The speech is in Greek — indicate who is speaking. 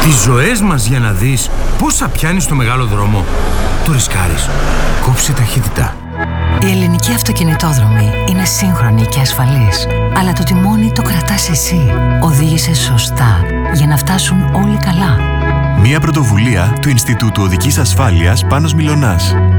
Speaker 1: Τις ζωές μας για να δεις πόσα πιάνει στο μεγάλο δρόμο. Το ρισκάρεις. Κόψε ταχύτητα.
Speaker 2: Η ελληνική αυτοκινητόδρομη είναι σύγχρονη και ασφαλής. Αλλά το τιμόνι το κρατάς εσύ. Οδήγησε σωστά για να φτάσουν όλοι καλά.
Speaker 3: Μια πρωτοβουλία του Ινστιτούτου Οδικής Ασφάλειας Πάνος Μιλωνάς.